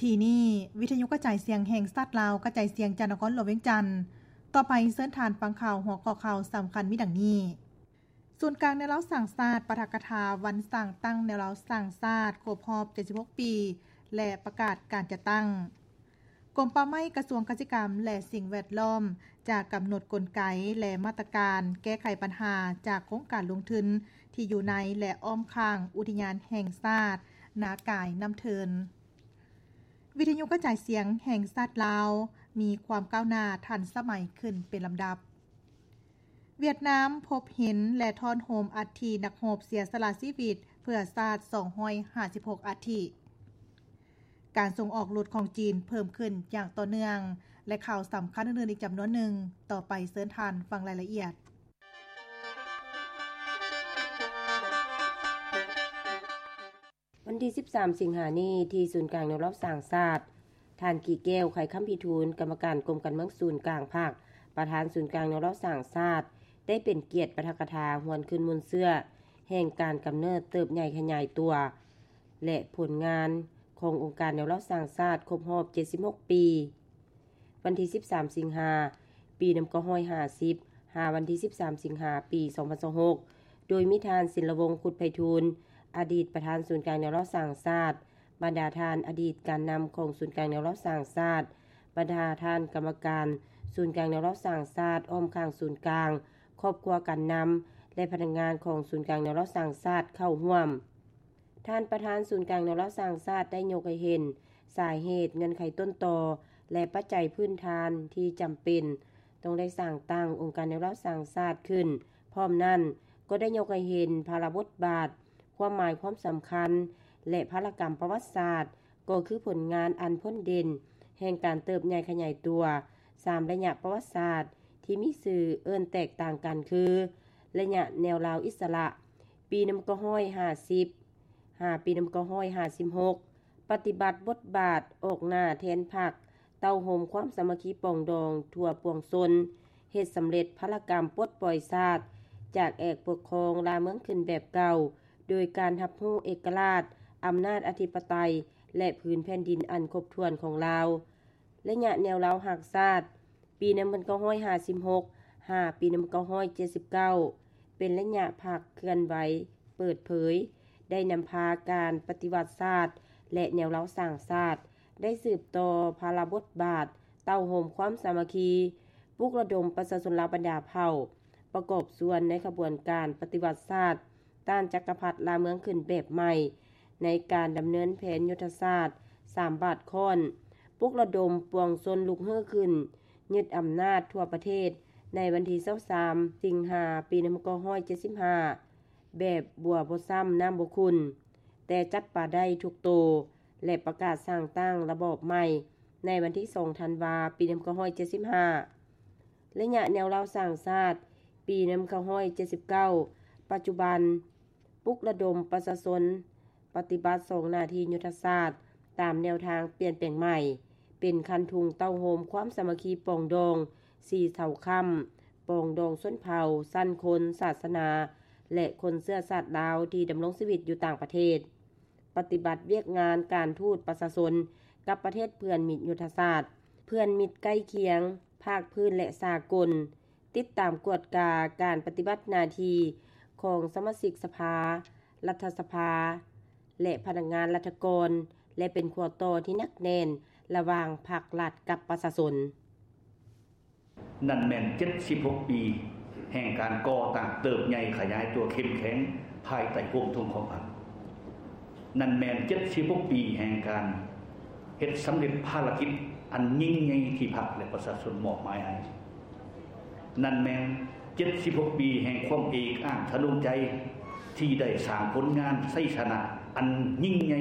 ทีนี้วิทยุกระจายเสียงแห่งชาติลาวกระจายเสียงจากนครหลวงเวียงจันทน์ต่อไปเชิญทานฟังข่าวหัวข้อข่าวสำคัญมีดังนี้ศูนย์กลางแนวเราสร้างชาติปาฐกถาวันสร้างตั้งแนวเราสร้างชาติครบรอบ76ปีและประกาศการจะตั้งกรมป่าไม้กระทรวงเกษตรกรรมและสิ่งแวดล้อมจะกำหนดกลไกและมาตรการแก้ไขปัญหาจากโครงการลงทุนที่อยู่ในและอ้อมข้างอุทยานแห่งชาตินากายน้ำเทินวิทยุกระจายเสียงแห่งชาติลาวมีความก้าวหน้าทันสมัยขึ้นเป็นลำดับเวียดนามพบเห็นและทอนโฮมอัฐินักรบเสียสละชีวิตเพื่อชาติ256อัฐิการส่งออกรถของจีนเพิ่มขึ้นอย่างต่อเนื่องและข่าวสำคัญอื่นๆอีกจำนวนหนึ่งต่อไปเชิญทานฟังรายละเอียดวันที่13สิงหาคมนี้ที่ศูนย์กลางแนวรอบสร้างชาติท่านกี่แก้วไขคัมพิทูลกรรมการกรมการเมืองศูนย์กลางภาคประธานศูนย์กลางแนวรอบสร้างชาติได้เป็นเกียรติปาฐกถาหวนคืนมนต์เสื้อแห่งการกำเนิดเติบใหญ่ขยายตัวและผลงานขององค์การแนวรอบสร้างชาติครบรอบ76ปีวันที่13สิงหาคมปี2550วันที่13สิงหาคมปี2026โดยมีทานศิลวงศ์ขุดไพฑูรย์อดีตประธานศูนย์กลางแนวรอบสร้างชาติบรรดาทานอดีตการนำของศูนย์กลางแนวรอบสร้างชาติบรรดาทานกรรมการศูนย์กลางแนวรอบสร้างชาติอ้อมข้างศูนย์กลางครอบครัวการนำและพนักงานของศูนย์กลางแนวรอบสร้างชาติเข้าร่วมท่านประธานศูนย์กลางแนวรอบสร้างชาติได้ยกให้เห็นสาเหตุเงื่อนไขต้นตอและปัจจัยพื้นฐานที่จำเป็นต้องได้สร้างตั้งองค์การแนวรอบสร้างชาติขึ้นพร้อมนั้นก็ได้ยกให้เห็นภาระบทบาทความหมายความสำคัญและภารกรรมประวัติศาสตร์ก็คือผลงานอันพ้นเด่นแห่งการเติบใหญ่ขยายตัว3ระยะประวัติศาสตร์ที่มีสื่อเอิ้นแตกต่างกันคือระยะแนวราวอิสระปี1950ปี1956ปฏิบัติบทบาทออกหน้าแทนพรรคเต้าโฮมความสามัคคีปองดองทั่วปวงชนเฮ็ดสำเร็จภารกรรมปลดปล่อยชาติจากเอกปกครองลาเมืองขึ้นแบบเก่าโดยการรับรู้เอกราชอำนาจอธิปไตยและพื้นแผ่นดินอันครบถ้วนของลาวระยะแนวราวหักชาติปี1956ปี1979เป็นระยะภาคเคลื่อนไหวเปิดเผยได้นำพาการปฏิวัติศาสตร์และแนวราวสร้างชาติได้สืบต่อภาระบทบาทเต้าโฮมความสามัคคีปลุกระดมประชาชนลาวบรรดาเผ่าประกอบส่วนในขบวนการปฏิวัติศาสตร์ต้านจักรพรรดิลาเมืองขึ้นแบบใหม่ในการดำเนินแผนยุทธศาสตร์3บาทค้อนปลุกระดมปวงชนลุกฮือขึ้นยึดอำนาจทั่วประเทศในวันที่23สิงหาคมปี1975แบบบัวบ่ซ้ำน้ำบ่คุณแต่จับป่าได้ทุกโตและประกาศสร้างตั้งระบอบใหม่ในวันที่2ธันวาคมปี1975ระยะแนวราวสร้างชาติปี1979ปัจจุบันปลุกระดมประชาชนปฏิบัติ2หน้าที่ยุทธศาสตร์ตามแนวทางเปลี่ยนแปลงใหม่เป็นคันทุงเต้าโฮมความสามัคคีปองดอง4เผ่าค่ำปองดองชนเผ่าสั้นคนศาสนาและคนเสื้อชาติลาวที่ดำรงชีวิตอยู่ต่างประเทศปฏิบัติเวียกงานการทูตประชาชนกับประเทศเพื่อนมิตรยุทธศาสตร์เพื่อนมิตรใกล้เคียงภาคพื้นและสากลติดตามกวดกาการปฏิบัติหน้าที่ของสมาชิกสภารัฐสภาและพนักงานรัฐกรและเป็นขั้วต่อที่นักแน่นระหว่างภาครัฐกับประชาชนนั่นแม่น76ปีแห่งการก่อตั้งเติบใหญ่ขยายตัวเข้มแข็งภายใต้ร่มธงของพรรคนั่นแม่น76ปีแห่งการเฮ็ดสำเร็จภารกิจอันยิ่งใหญ่ที่พรรคและประชาชนมอบหมายให้นั่นแม่น76ปีแห่งความเอกอ้างทะนงใจที่ได้สร้างผลงานชัยชนะอันยิ่งใหญ่